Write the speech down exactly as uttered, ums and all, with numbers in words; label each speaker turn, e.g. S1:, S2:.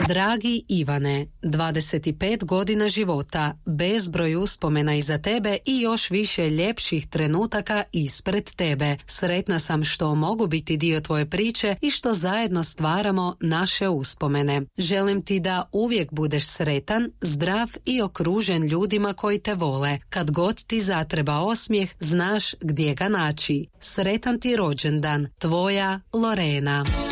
S1: Dragi Ivane, dvadeset pet godina života, bezbroj uspomena iza tebe i još više ljepših trenutaka ispred tebe. Sretna sam što mogu biti dio tvoje priče i što zajedno stvaramo naše uspomene. Želim ti da uvijek budeš sretan, zdrav i okružen ljudima koji te vole. Kad god ti zatreba osmijeh, znaš gdje ga naći. Sretan ti rođendan, tvoja Lorena.